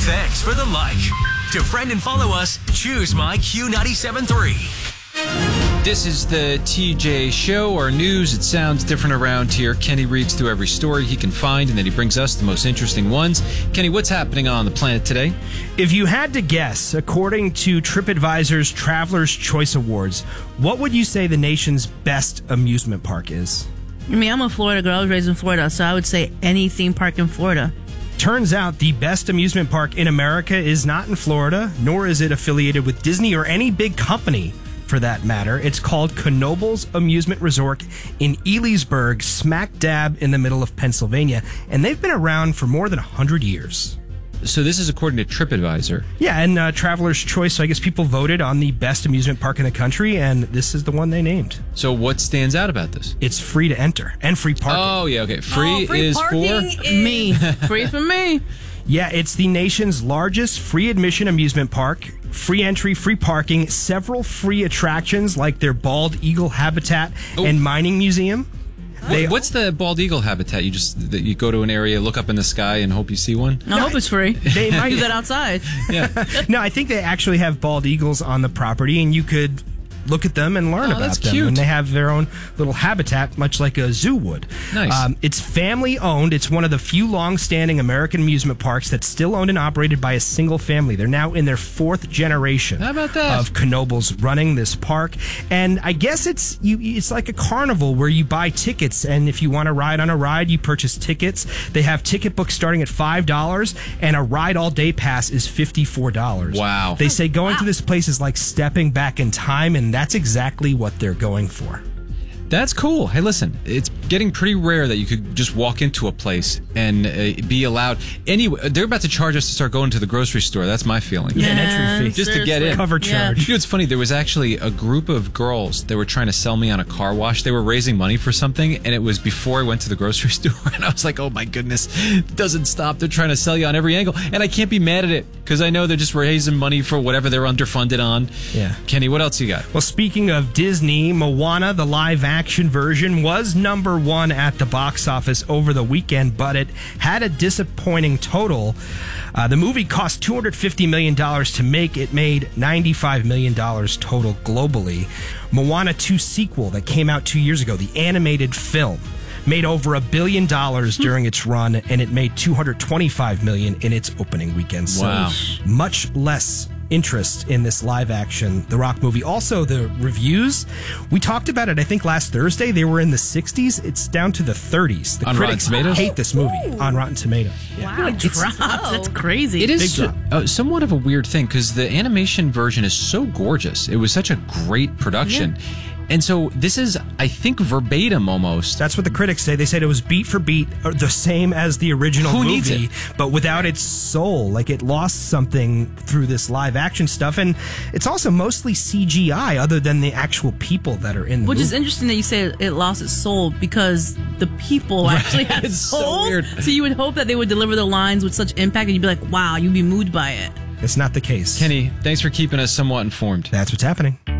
Thanks for the like. To friend and follow us, choose my Q97.3. This is the TJ Show, our news. It sounds different around here. Kenny reads through every story he can find, and then he brings us the most interesting ones. Kenny, what's happening on the planet today? If you had to guess, according to TripAdvisor's Traveler's Choice Awards, what would you say the nation's best amusement park is? I mean, I'm a Florida girl. I was raised in Florida, so I would say any theme park in Florida. Turns out the best amusement park in America is not in Florida, nor is it affiliated with Disney or any big company, for that matter. It's called Knoebels Amusement Resort in Elysburg, smack dab in the middle of Pennsylvania, and they've been around for more than 100 years. So this is according to TripAdvisor. Yeah, and Traveler's Choice, so I guess people voted on the best amusement park in the country, and this is the one they named. So what stands out about this? It's free to enter, and free parking. Oh, yeah, okay. Free is for? Me. Free for me. Yeah, it's the nation's largest free admission amusement park. Free entry, free parking, several free attractions like their bald eagle habitat and mining museum. What's the bald eagle habitat? You go to an area, look up in the sky, and hope you see one? I hope it's free. They might do that outside. Yeah. No, I think they actually have bald eagles on the property, and you could look at them and learn about them. Cute. And they have their own little habitat, much like a zoo would. Nice. It's family owned. It's one of the few long-standing American amusement parks that's still owned and operated by a single family. They're now in their fourth generation. How about that? Of Knoebels running this park. And I guess it's like a carnival where you buy tickets, and if you want to ride on a ride, you purchase tickets. They have ticket books starting at $5, and a ride all day pass is $54. Wow. They say going to this place is like stepping back in time, and that's exactly what they're going for. That's cool. Hey, listen, it's getting pretty rare that you could just walk into a place and be allowed. Anyway, they're about to charge us to start going to the grocery store. That's my feeling. Yeah, an entry fee. Just to get in. Cover charge. You know, it's funny. There was actually a group of girls that were trying to sell me on a car wash. They were raising money for something, and it was before I went to the grocery store. And I was like, oh, my goodness, it doesn't stop. They're trying to sell you on every angle. And I can't be mad at it because I know they're just raising money for whatever they're underfunded on. Yeah. Kenny, what else you got? Well, speaking of Disney, Moana, the live-action version, was number one at the box office over the weekend, but it had a disappointing total. The movie cost $250 million to make. It made $95 million total globally. Moana 2 sequel that came out 2 years ago, the animated film, made over $1 billion during its run, and it made $225 million in its opening weekend. So wow. Much less interest in this live action The Rock movie. Also, the reviews, we talked about it I think last Thursday. They were in the 60s. It's down to the 30s. The on critics Rotten Tomatoes? hate this movie on Rotten Tomatoes. Yeah. Wow, dropped. That's crazy. It is Big somewhat of a weird thing because the animation version is so gorgeous. It was such a great production. Yeah. And so this is, I think, verbatim almost. That's what the critics say. They said it was beat for beat the same as the original Who movie, needs it? But without its soul. Like, it lost something through this live action stuff. And it's also mostly CGI other than the actual people that are in the Which movie. is interesting that you say it lost its soul because the people actually have It's so souls. weird. So you would hope that they would deliver the lines with such impact and you'd be like, wow, you'd be moved by it. It's not the case. Kenny, thanks for keeping us somewhat informed. That's what's happening.